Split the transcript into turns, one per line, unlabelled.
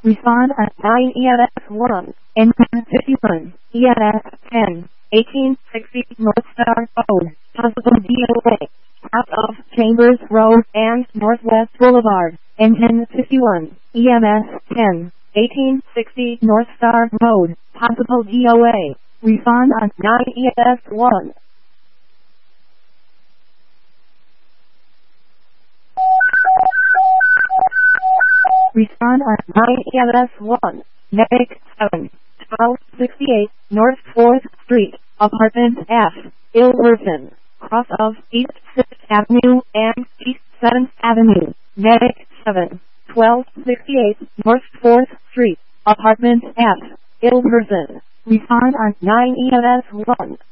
Respond at 9 EMS 1 and 51 EMS 10, 1860 North Star Road, possible DOA, south of Chambers Road and Northwest Boulevard, and 1051 EMS 10, 1860 North Star Road, possible DOA. Respond on 9 EMS 1. Respond on 9 EMS 1. Medic 7, 1268 North 4th Street, Apartment F, Ilverton, cross of East 6th Avenue and East 7th Avenue. Medic 7, 1268 North 4th Street, Apartment F, Ilverton. Respond on 9 EMS 1.